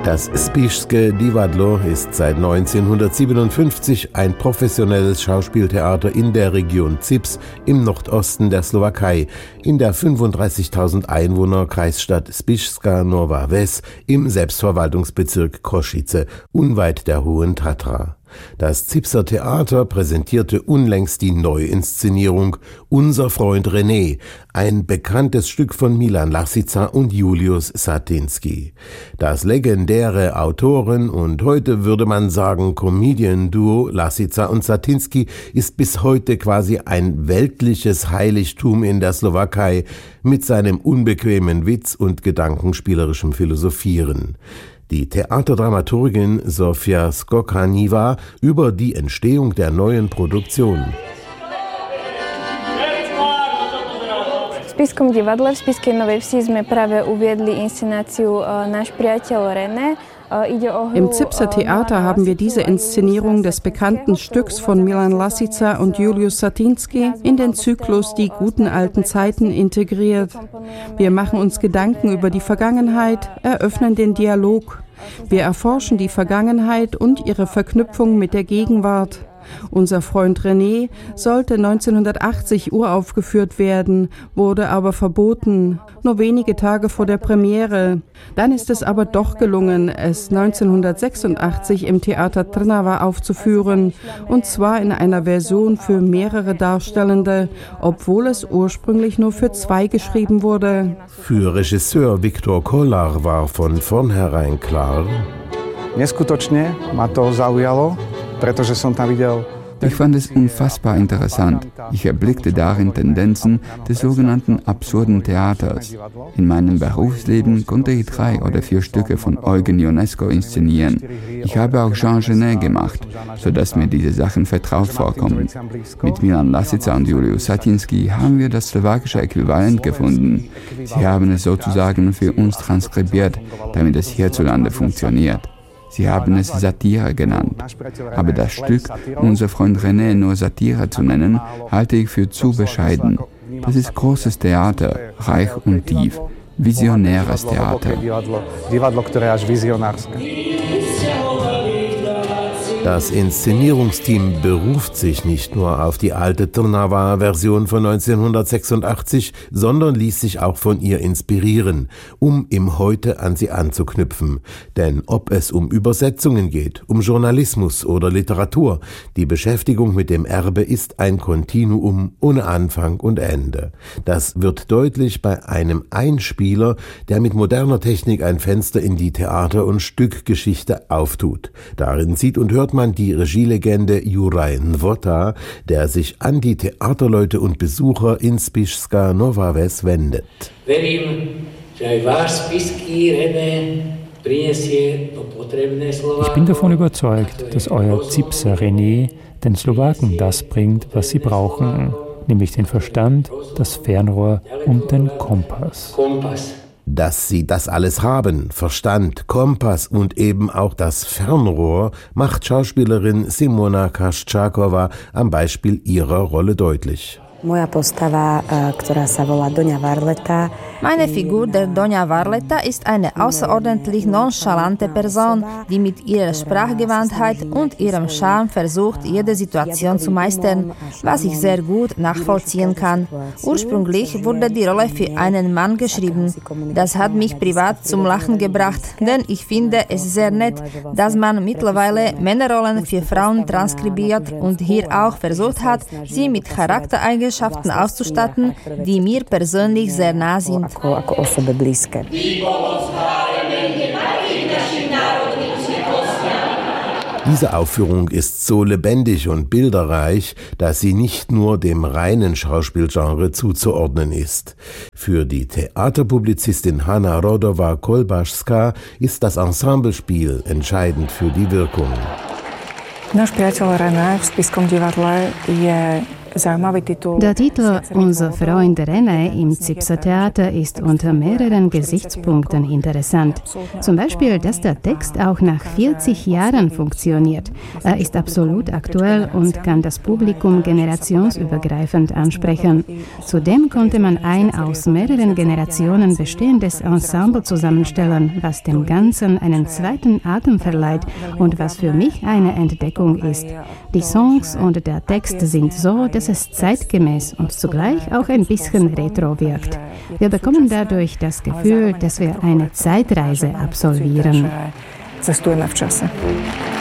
Das Spišské divadlo ist seit 1957 ein professionelles Schauspieltheater in der Region Zips im Nordosten der Slowakei, in der 35.000 Einwohner Kreisstadt Spišská Nová Ves im Selbstverwaltungsbezirk Košice, unweit der Hohen Tatra. Das Zipser Theater präsentierte unlängst die Neuinszenierung Unser Freund René, ein bekanntes Stück von Milan Lasica und Julius Satinski. Das legendäre Autoren- und heute würde man sagen Comedian-Duo Lasica und Satinski ist bis heute quasi ein weltliches Heiligtum in der Slowakei mit seinem unbequemen Witz und gedankenspielerischem Philosophieren. Die Theaterdramaturgin Sofia Skokaniva über die Entstehung der neuen Produktion. V Spišskom divadle v Spišskej Novej Vsi sme práve uviedli inscenáciu Náš priateľ René. Im Zipser Theater haben wir diese Inszenierung des bekannten Stücks von Milan Lasica und Julius Satinski in den Zyklus Die guten alten Zeiten integriert. Wir machen uns Gedanken über die Vergangenheit, eröffnen den Dialog. Wir erforschen die Vergangenheit und ihre Verknüpfung mit der Gegenwart. Unser Freund René sollte 1980 uraufgeführt werden, wurde aber verboten, nur wenige Tage vor der Premiere. Dann ist es aber doch gelungen, es 1986 im Theater Trnava aufzuführen, und zwar in einer Version für mehrere Darstellende, obwohl es ursprünglich nur für 2 geschrieben wurde. Für Regisseur Viktor Kolar war von vornherein klar: Neskutočne ma to zaujalo, pretože som tam videl. Ich fand es unfassbar interessant. Ich erblickte darin Tendenzen des sogenannten absurden Theaters. In meinem Berufsleben konnte ich 3 oder 4 Stücke von Eugen Ionesco inszenieren. Ich habe auch Jean Genet gemacht, sodass mir diese Sachen vertraut vorkommen. Mit Milan Lasica und Julius Satinski haben wir das slowakische Äquivalent gefunden. Sie haben es sozusagen für uns transkribiert, damit es hierzulande funktioniert. Sie haben es Satire genannt. Aber das Stück, Unser Freund René, nur Satire zu nennen, halte ich für zu bescheiden. Das ist großes Theater, reich und tief, visionäres Theater. Das Inszenierungsteam beruft sich nicht nur auf die alte Trnava-Version von 1986, sondern ließ sich auch von ihr inspirieren, um im Heute an sie anzuknüpfen. Denn ob es um Übersetzungen geht, um Journalismus oder Literatur, die Beschäftigung mit dem Erbe ist ein Kontinuum ohne Anfang und Ende. Das wird deutlich bei einem Einspieler, der mit moderner Technik ein Fenster in die Theater- und Stückgeschichte auftut. Darin sieht und hört man die Regielegende Juraj Nvota, der sich an die Theaterleute und Besucher in Spišská Nová Ves wendet. Ich bin davon überzeugt, dass euer Zipser René den Slowaken das bringt, was sie brauchen, nämlich den Verstand, das Fernrohr und den Kompass. Dass sie das alles haben, Verstand, Kompass und eben auch das Fernrohr, macht Schauspielerin Simona Kaščáková am Beispiel ihrer Rolle deutlich. Moja postava, ktorá sa volá Doňa Varleta. Meine Figur, der Doña Varleta, ist eine außerordentlich nonchalante Person, die mit ihrer Sprachgewandtheit und ihrem Charme versucht, jede Situation zu meistern, was ich sehr gut nachvollziehen kann. Ursprünglich wurde die Rolle für einen Mann geschrieben. Das hat mich privat zum Lachen gebracht, denn ich finde es sehr nett, dass man mittlerweile Männerrollen für Frauen transkribiert und hier auch versucht hat, sie mit Charaktereigenschaften auszustatten, die mir persönlich sehr nah sind. Ako osobe blízke. Diese Aufführung ist so lebendig und bilderreich, dass sie nicht nur dem reinen Schauspielgenre zuzuordnen ist. Für die Theaterpublizistin Hanna Rodowa-Kolbašská ist das Ensemblespiel entscheidend für die Wirkung. Náš priateľ René v Spišskom divadle je Der Titel Unser Freund René im Zipser Theater ist unter mehreren Gesichtspunkten interessant. Zum Beispiel, dass der Text auch nach 40 Jahren funktioniert. Er ist absolut aktuell und kann das Publikum generationsübergreifend ansprechen. Zudem konnte man ein aus mehreren Generationen bestehendes Ensemble zusammenstellen, was dem Ganzen einen zweiten Atem verleiht und was für mich eine Entdeckung ist. Die Songs und der Text sind so, dass es zeitgemäß und zugleich auch ein bisschen retro wirkt. Wir bekommen dadurch das Gefühl, dass wir eine Zeitreise absolvieren.